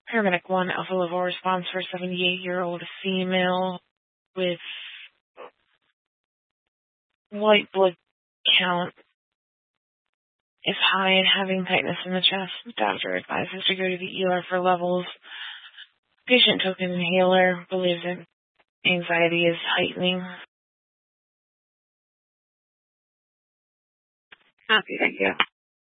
Paramedic 1, Alpha Level response for 78-year-old female with white blood count is high and having tightness in the chest. Doctor advises to go to the ER for levels. Patient token inhaler, believes that anxiety is heightening. Copy, thank you.